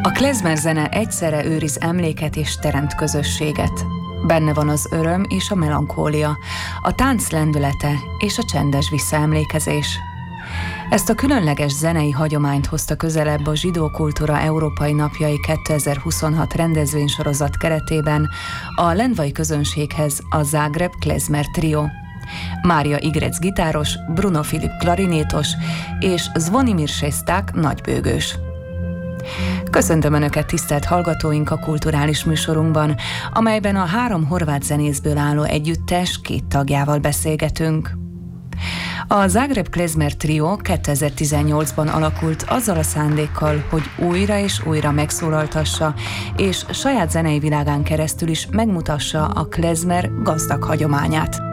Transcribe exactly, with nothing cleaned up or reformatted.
A klezmer zene egyszerre őriz emléket és teremt közösséget. Benne van az öröm és a melankólia, a tánc lendülete és a csendes visszaemlékezés. Ezt a különleges zenei hagyományt hozta közelebb a Zsidó Kultúra Európai Napjai kétezer-huszonhat rendezvénysorozat keretében a lendvai közönséghez a Zágráb Klezmer Trio. Mária Igrec gitáros, Bruno Filip klarinétos és Zvonimir Sesták nagybőgős. Köszöntöm Önöket, tisztelt hallgatóink, a kulturális műsorunkban, amelyben a három horvát zenészből álló együttes két tagjával beszélgetünk. A Zágráb Klezmer Trio kétezer-tizennyolcban alakult azzal a szándékkal, hogy újra és újra megszólaltassa, és saját zenei világán keresztül is megmutassa a klezmer gazdag hagyományát.